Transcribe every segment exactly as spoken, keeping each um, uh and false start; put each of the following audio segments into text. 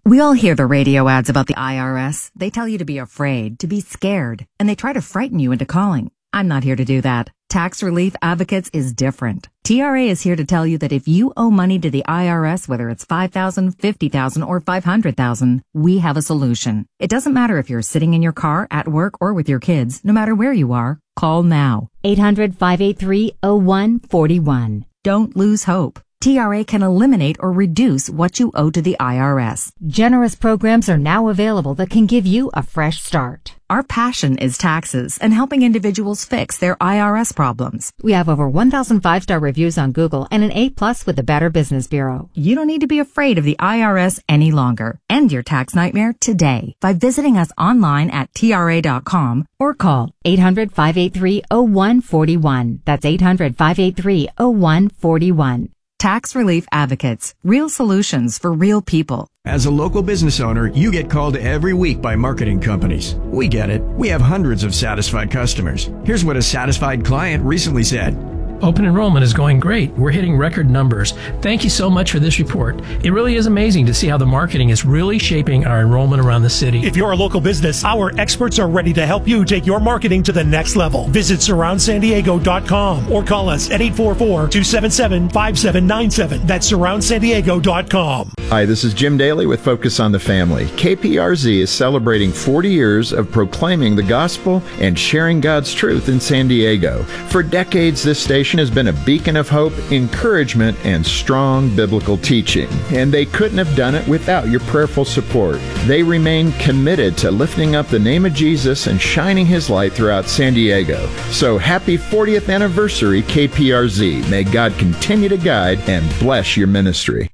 We all hear the radio ads about the I R S. They tell you to be afraid, to be scared, and they try to frighten you into calling. I'm not here to do that. Tax Relief Advocates is different. T R A is here to tell you that if you owe money to the I R S, whether it's five thousand dollars, fifty thousand dollars, or five hundred thousand dollars, we have a solution. It doesn't matter if you're sitting in your car, at work, or with your kids. No matter where you are, call now. eight hundred, five eight three, oh one four one. Don't lose hope. T R A can eliminate or reduce what you owe to the I R S. Generous programs are now available that can give you a fresh start. Our passion is taxes and helping individuals fix their I R S problems. We have over one thousand five-star reviews on Google and an A plus with the Better Business Bureau. You don't need to be afraid of the I R S any longer. End your tax nightmare today by visiting us online at T R A dot com or call eight hundred, five eight three, oh one four one. That's eight hundred, five eight three, oh one four one. Tax Relief Advocates. Real solutions for real people. As a local business owner, you get called every week by marketing companies. We get it. We have hundreds of satisfied customers. Here's what a satisfied client recently said. Open enrollment is going great. We're hitting record numbers. Thank you so much for this report. It really is amazing to see how the marketing is really shaping our enrollment around the city. If you're a local business, our experts are ready to help you take your marketing to the next level. Visit surround san diego dot com or call us at eight four four, two seven seven, five seven nine seven. That's surround san diego dot com. Hi, this is Jim Daly with Focus on the Family. K P R Z is celebrating forty years of proclaiming the gospel and sharing God's truth in San Diego. For decades, this station has been a beacon of hope, encouragement, and strong biblical teaching. And they couldn't have done it without your prayerful support. They remain committed to lifting up the name of Jesus and shining His light throughout San Diego. So happy fortieth anniversary, K P R Z. May God continue to guide and bless your ministry.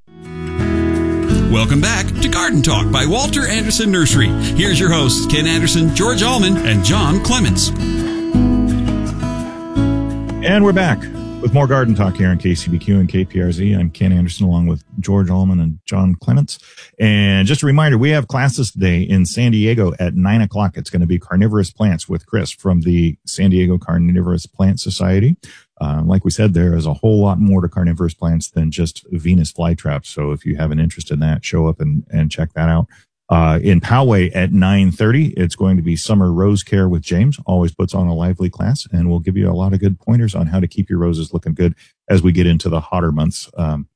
Welcome back to Garden Talk by Walter Anderson Nursery. Here's your hosts, Ken Anderson, George Allman, and John Clements. And we're back with more Garden Talk here on K C B Q and K P R Z. I'm Ken Anderson along with George Allman and John Clements. And just a reminder, we have classes today in San Diego at nine o'clock. It's going to be Carnivorous Plants with Chris from the San Diego Carnivorous Plant Society. Uh, like we said, there is a whole lot more to carnivorous plants than just Venus flytraps. So if you have an interest in that, show up and, and check that out. Uh, in Poway at nine thirty, it's going to be Summer Rose Care with James. Always puts on a lively class, and we'll give you a lot of good pointers on how to keep your roses looking good as we get into the hotter months um,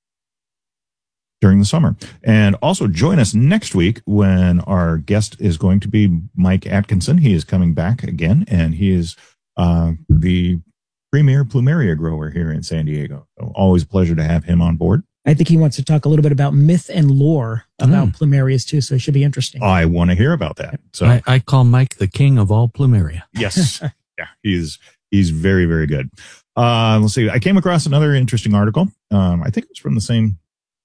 during the summer. And also join us next week when our guest is going to be Mike Atkinson. He is coming back again, and he is uh, the premier plumeria grower here in San Diego. So always a pleasure to have him on board. I think he wants to talk a little bit about myth and lore about mm. plumerias too, so it should be interesting. I want to hear about that. So I, I call Mike the king of all plumeria. Yes. Yeah, he's he's very, very good. Uh, let's see. I came across another interesting article. Um, I think it's from the same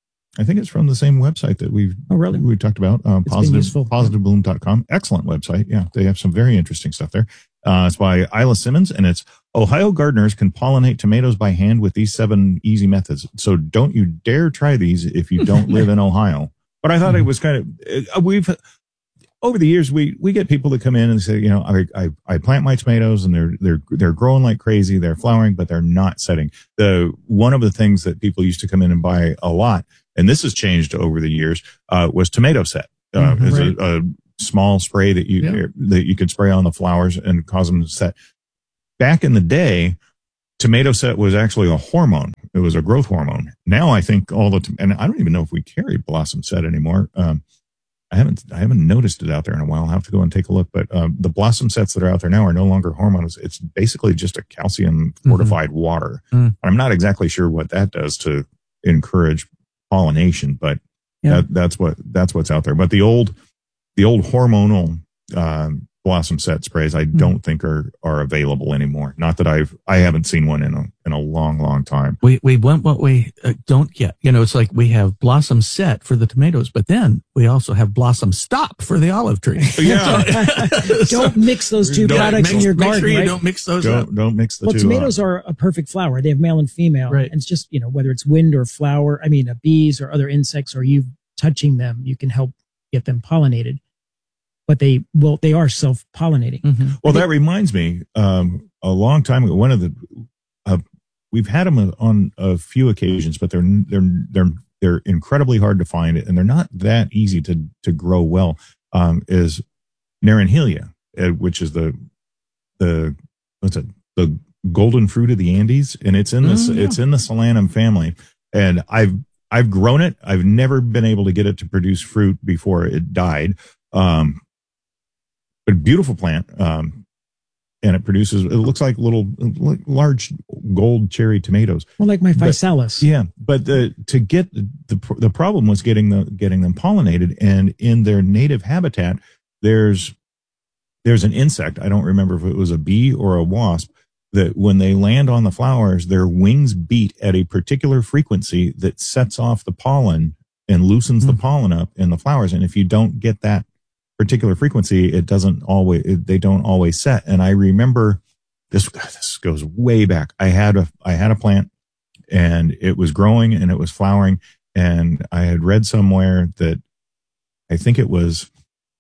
I think it's from the same website that we've oh, really? we talked about, um, positive positive bloom dot com. Excellent website. Yeah, they have some very interesting stuff there. Uh, it's by Isla Simmons, and it's Ohio gardeners can pollinate tomatoes by hand with these seven easy methods. So don't you dare try these if you don't live in Ohio. But I thought it was kind of, we've, over the years, we, we get people that come in and say, you know, I, I, I plant my tomatoes and they're, they're, they're growing like crazy. They're flowering, but they're not setting. The, one of the things that people used to come in and buy a lot, and this has changed over the years, uh, was tomato set. Uh, mm-hmm, is right. a, a small spray that you, yeah. that you could spray on the flowers and cause them to set. Back in the day, tomato set was actually a hormone. It was a growth hormone. Now I think all the, and I don't even know if we carry blossom set anymore. Um, I haven't, I haven't noticed it out there in a while. I'll have to go and take a look, but, um, the blossom sets that are out there now are no longer hormones. It's basically just a calcium fortified mm-hmm. water. Mm. I'm not exactly sure what that does to encourage pollination, but yeah. that, that's what, that's what's out there. But the old, the old hormonal, um, blossom set sprays, I don't think are, are available anymore. Not that I've, I haven't seen one in a, in a long, long time. We, we want what we uh, don't get. You know, it's like we have blossom set for the tomatoes, but then we also have blossom stop for the olive tree. Yeah. Don't mix those two don't products mix, in your make garden. Sure you right? don't mix those don't, up. Don't mix the well, two. Well, tomatoes up. Are a perfect flower. They have male and female. Right. And it's just, you know, whether it's wind or flower, I mean, uh, bees or other insects, or you touching them, you can help get them pollinated. But they will, they are self-pollinating. Mm-hmm. Well, that reminds me, um, a long time ago, one of the, uh, we've had them on a few occasions, but they're, they're, they're they're incredibly hard to find, and they're not that easy to to grow well. Um, is Naranjelia, which is the the what's it the golden fruit of the Andes, and it's in this mm, yeah. it's in the Solanum family, and I've I've grown it. I've never been able to get it to produce fruit before it died. Um, but beautiful plant. Um, and it produces, it looks like little, like large gold cherry tomatoes. Well, like my physalis. But, yeah. But the, to get the, the problem was getting the, getting them pollinated, and in their native habitat, there's, there's an insect. I don't remember if it was a bee or a wasp, that when they land on the flowers, their wings beat at a particular frequency that sets off the pollen and loosens mm-hmm. the pollen up in the flowers. And if you don't get that particular frequency, it doesn't always, it, they don't always set. And I remember this, this goes way back. I had a, I had a plant, and it was growing and it was flowering. And I had read somewhere that I think it was,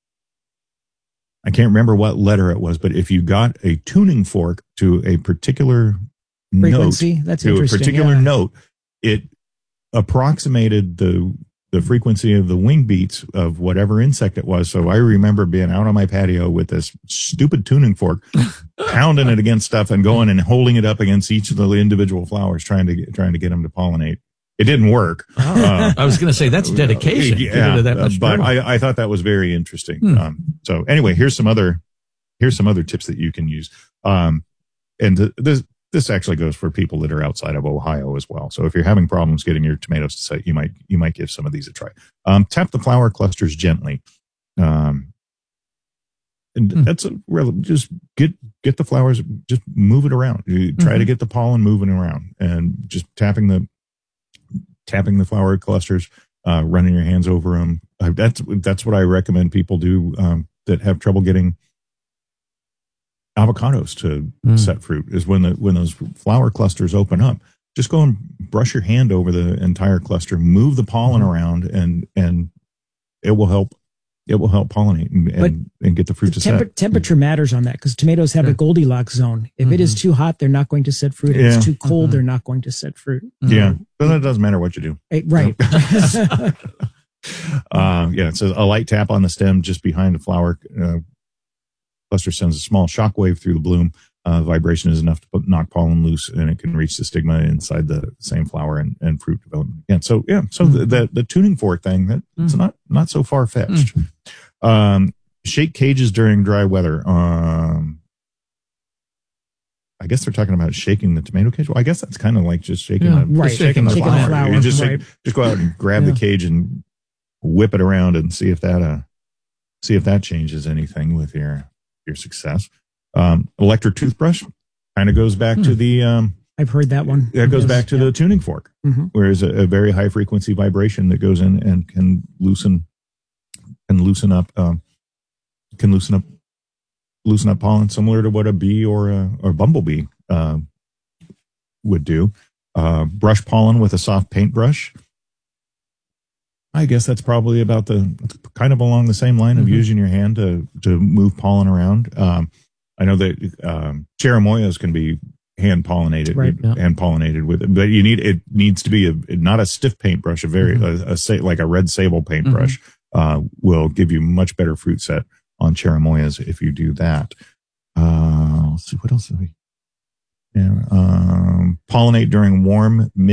I can't remember what letter it was, but if you got a tuning fork to a particular frequency, note, that's to a particular yeah. note, it approximated the the frequency of the wing beats of whatever insect it was. So I remember being out on my patio with this stupid tuning fork, pounding it against stuff and going and holding it up against each of the individual flowers, trying to get, trying to get them to pollinate. It didn't work. Oh, uh, I was going to say that's dedication. Yeah, that much but I, I thought that was very interesting. Hmm. Um, so anyway, here's some other, here's some other tips that you can use. Um, and th- this, this actually goes for people that are outside of Ohio as well. So if you're having problems getting your tomatoes to set, you might, you might give some of these a try. Um, tap the flower clusters gently. Um, and hmm. that's a just get, get the flowers, just move it around. You try mm-hmm. to get the pollen moving around, and just tapping the, tapping the flower clusters, uh, running your hands over them. Uh, that's, that's what I recommend people do, um, that have trouble getting avocados to mm. set fruit, is when the, when those flower clusters open up, just go and brush your hand over the entire cluster, move the pollen mm. around, and, and it will help, it will help pollinate and, and, and get the fruit the to temp- set. Temperature matters on that, because tomatoes have yeah. a Goldilocks zone. If mm-hmm. it is too hot, they're not going to set fruit. If yeah. it's too cold, mm-hmm. they're not going to set fruit. Mm-hmm. Yeah. But it doesn't matter what you do. Right. uh, yeah. So a light tap on the stem just behind the flower uh, cluster sends a small shock wave through the bloom. Uh, vibration is enough to put, knock pollen loose, and it can reach the stigma inside the same flower and, and fruit development again. So yeah, so mm-hmm. the, the the tuning fork thing, that mm-hmm. it's not not so far fetched. Mm-hmm. Um, shake cages during dry weather. Um, I guess they're talking about shaking the tomato cage. Well, I guess that's kind of like just shaking yeah, the right. shaking, shaking the flower. The flower. You just right. shake, just go out and grab yeah. the cage and whip it around and see if that uh see if that changes anything with your your success. Um, electric toothbrush kind of goes back hmm. to the, um, I've heard that one. That goes yes, back to yeah. the tuning fork, mm-hmm. where it's a, a very high frequency vibration that goes in and can loosen, can loosen up, um, can loosen up, loosen up pollen, similar to what a bee or a, or a bumblebee, uh, would do. Uh, brush pollen with a soft paintbrush. I guess that's probably about the, kind of along the same line of mm-hmm. using your hand to, to move pollen around. Um, I know that, um, cherimoyas can be hand pollinated, right, yeah. hand pollinated with it, but you need, it needs to be a, not a stiff paintbrush, a very, mm-hmm. a, a say, like a red sable paintbrush, mm-hmm. uh, will give you much better fruit set on cherimoyas if you do that. Uh, let's see, what else have we, yeah, um, pollinate during warm mid